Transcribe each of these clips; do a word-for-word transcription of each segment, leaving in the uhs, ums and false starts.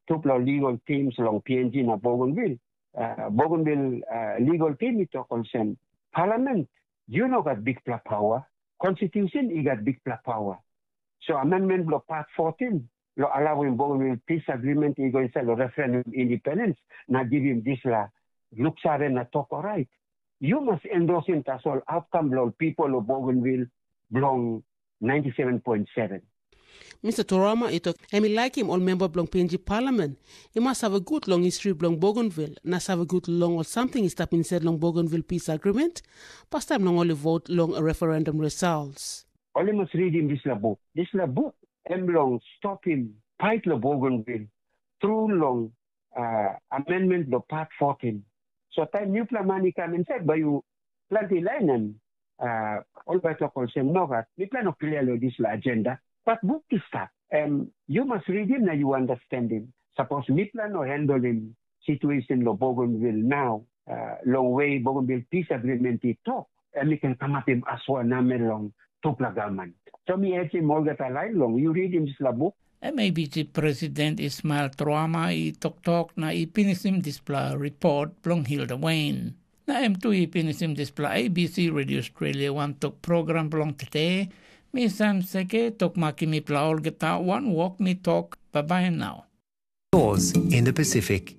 tuplo legal teams long P N G na Bougainville. Uh, Bougainville uh, legal team ito concern Parliament. You know got big pla power. Constitution he got big pla power. So amendment law part fourteen lo allowing Bougainville peace agreement he going to say referendum independence. Na give him this la look sare na talk right. You must endorse him as all outcome law people of Bougainville belong ninety-seven point seven. Mister Torama ito, emi like him all member belong P N G Parliament. He must have a good long history belong Bougainville. Nas have a good long or something is tapping said long Bougainville peace agreement. Past time long only vote long a referendum results. Only must read him this la book. This la book em long stop him fight la Bougainville through long uh, amendment the part fourteen. So time new plan money come and said by you plenty line and uh, all better concern no that we plan to clear this la agenda. But book is that. Um, you must read him and you understand him. Suppose me plan or handle him situation lo Bougainville now. Uh, long way Bougainville peace agreement he talk. And we can come up him as one namen long tupla government. So me edge him all that a line long. You read him this la book. E maybe the President Ismail Truama i tok-tok na ipinisim displa report plong Hilda Wayne. Na M two ipinisim displa A B C Radio Australia one tok program plong tete. Misan seke tok makimi plaol geta one walk ni talk. Bye-bye now. Yours in the Pacific.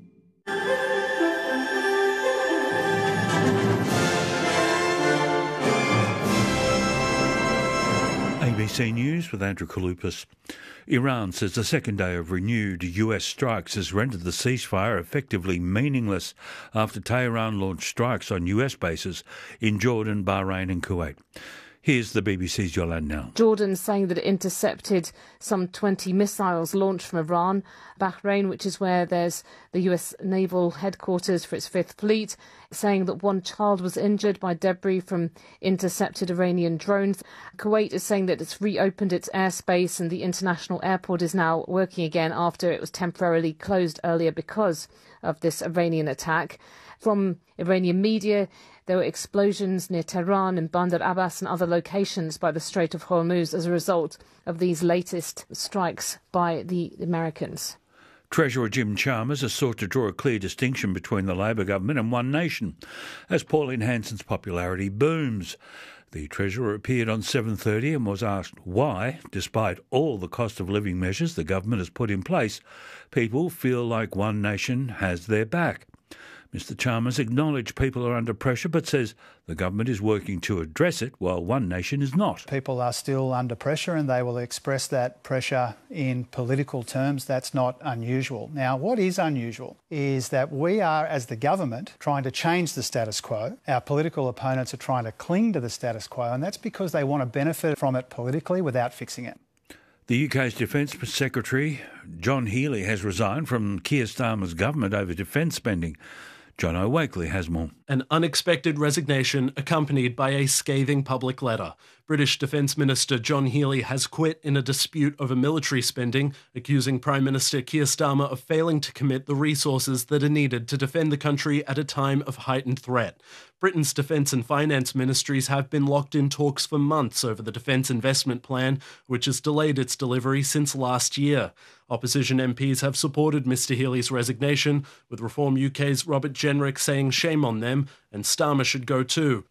A B C News with Andrew Kalupas. Iran says the second day of renewed U S strikes has rendered the ceasefire effectively meaningless after Tehran launched strikes on U S bases in Jordan, Bahrain and Kuwait. Here's the B B C's Yolande Now. Jordan saying that it intercepted some twenty missiles launched from Iran. Bahrain, which is where there's the U S naval headquarters for its Fifth Fleet, saying that one child was injured by debris from intercepted Iranian drones. Kuwait is saying that it's reopened its airspace and the international airport is now working again after it was temporarily closed earlier because of this Iranian attack. From Iranian media, there were explosions near Tehran and Bandar Abbas and other locations by the Strait of Hormuz as a result of these latest strikes by the Americans. Treasurer Jim Chalmers has sought to draw a clear distinction between the Labor government and One Nation as Pauline Hanson's popularity booms. The Treasurer appeared on seven thirty and was asked why, despite all the cost of living measures the government has put in place, people feel like One Nation has their back. Mister Chalmers acknowledged people are under pressure but says the government is working to address it while One Nation is not. People are still under pressure and they will express that pressure in political terms. That's not unusual. Now, what is unusual is that we are, as the government, trying to change the status quo. Our political opponents are trying to cling to the status quo, and that's because they want to benefit from it politically without fixing it. The U K's Defence Secretary, John Healey, has resigned from Keir Starmer's government over defence spending. John O'Wakely has more. An unexpected resignation accompanied by a scathing public letter. British Defence Minister John Healey has quit in a dispute over military spending, accusing Prime Minister Keir Starmer of failing to commit the resources that are needed to defend the country at a time of heightened threat. Britain's Defence and Finance ministries have been locked in talks for months over the Defence Investment Plan, which has delayed its delivery since last year. Opposition M Ps have supported Mr Healey's resignation, with Reform U K's Robert Jenrick saying shame on them and Starmer should go too.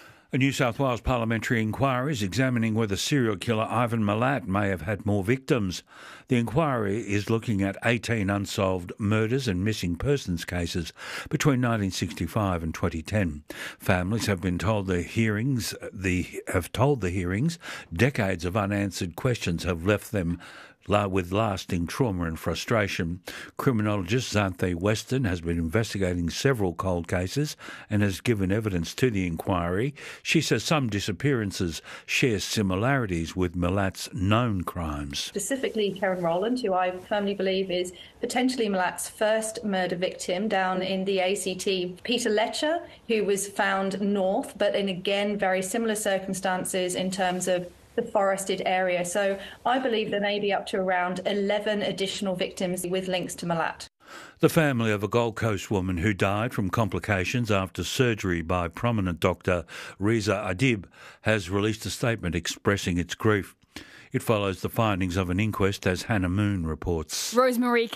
A New South Wales parliamentary inquiry is examining whether serial killer Ivan Milat may have had more victims. The inquiry is looking at eighteen unsolved murders and missing persons cases between nineteen sixty-five and twenty ten. Families have been told the hearings, the have told the hearings, decades of unanswered questions have left them with lasting trauma and frustration. Criminologist Xanthe Weston has been investigating several cold cases and has given evidence to the inquiry. She says some disappearances share similarities with Milat's known crimes. Specifically Karen Rowland, who I firmly believe is potentially Milat's first murder victim down in the A C T. Peter Letcher, who was found north, but in again very similar circumstances in terms of the forested area. So I believe there may be up to around eleven additional victims with links to Milat. The family of a Gold Coast woman who died from complications after surgery by prominent doctor Riza Adib has released a statement expressing its grief. It follows the findings of an inquest, as Hannah Moon reports. Rosemarie